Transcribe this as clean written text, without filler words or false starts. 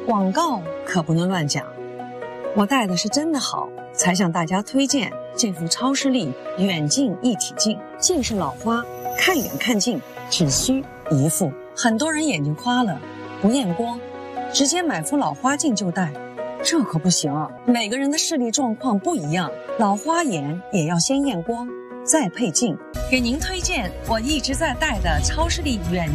广告可不能乱讲，我戴的是真的好，才向大家推荐这副超视力远近一体镜。近视老花，看远看近只需一副。很多人眼睛花了，不验光，直接买副老花镜就戴，这可不行。每个人的视力状况不一样，老花眼也要先验光，再配镜。给您推荐我一直在戴的超视力远